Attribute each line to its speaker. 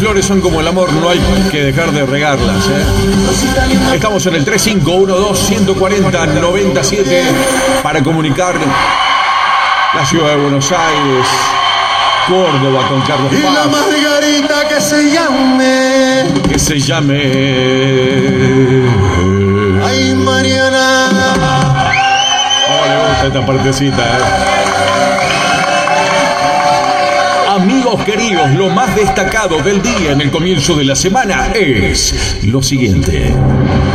Speaker 1: flores son como el amor, no hay que dejar de regarlas, ¿eh? Estamos en el 3512-140-97 para comunicar la ciudad de Buenos Aires, Córdoba con Carlos
Speaker 2: Y la
Speaker 1: Paz.
Speaker 2: margarita que se llame.
Speaker 1: Que se llame.
Speaker 2: Ay, Mariana.
Speaker 1: ¿Cómo le gusta esta partecita, Amigos queridos, lo más destacado del día en el comienzo de la semana es lo siguiente.